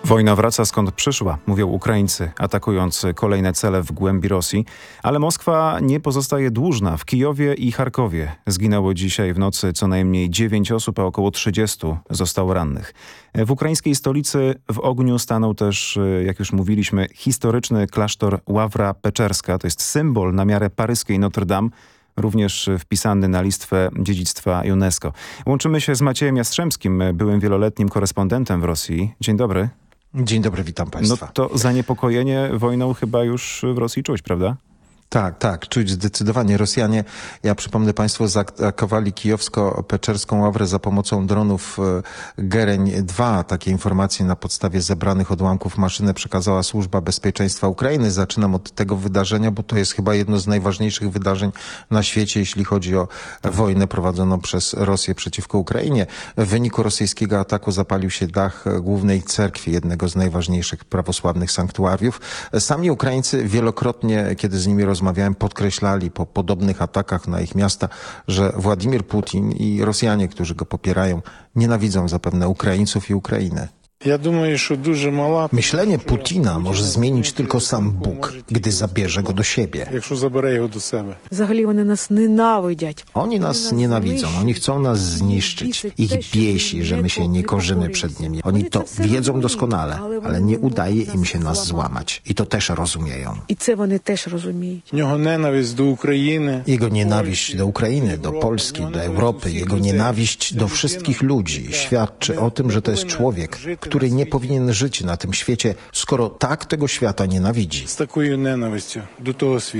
Wojna wraca skąd przyszła, mówią Ukraińcy, atakując kolejne cele w głębi Rosji. Ale Moskwa nie pozostaje dłużna. W Kijowie i Charkowie zginęło dzisiaj w nocy co najmniej 9 osób, a około 30 zostało rannych. W ukraińskiej stolicy w ogniu stanął też, jak już mówiliśmy, historyczny klasztor Ławra Peczerska. To jest symbol na miarę paryskiej Notre Dame, również wpisany na listę dziedzictwa UNESCO. Łączymy się z Maciejem Jastrzębskim, byłym wieloletnim korespondentem w Rosji. Dzień dobry. Dzień dobry, witam państwa. No to zaniepokojenie wojną chyba już w Rosji czuć, prawda? Tak, czuć zdecydowanie. Rosjanie, ja przypomnę państwu, zaatakowali kijowsko-peczerską ławrę za pomocą dronów Gereń-2. Takie informacje na podstawie zebranych odłamków maszyny przekazała Służba Bezpieczeństwa Ukrainy. Zaczynam od tego wydarzenia, bo to jest chyba jedno z najważniejszych wydarzeń na świecie, jeśli chodzi o wojnę prowadzoną przez Rosję przeciwko Ukrainie. W wyniku rosyjskiego ataku zapalił się dach głównej cerkwi, jednego z najważniejszych prawosławnych sanktuariów. Sami Ukraińcy wielokrotnie, kiedy z nimi rozmawiałem, podkreślali po podobnych atakach na ich miasta, że Władimir Putin i Rosjanie, którzy go popierają, nienawidzą zapewne Ukraińców i Ukrainę. Myślenie Putina może zmienić tylko sam Bóg, gdy zabierze go do siebie. Oni nas nienawidzą, oni chcą nas zniszczyć. Ich biesi, że my się nie korzymy przed nimi. Oni to wiedzą doskonale, ale nie udaje im się nas złamać. I to też rozumieją. Jego nienawiść do Ukrainy, do Polski, do Europy, jego nienawiść do wszystkich ludzi świadczy o tym, że to jest człowiek, który nie powinien żyć na tym świecie, skoro tak tego świata nienawidzi.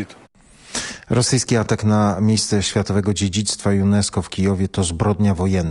Rosyjski atak na miejsce światowego dziedzictwa UNESCO w Kijowie to zbrodnia wojenna.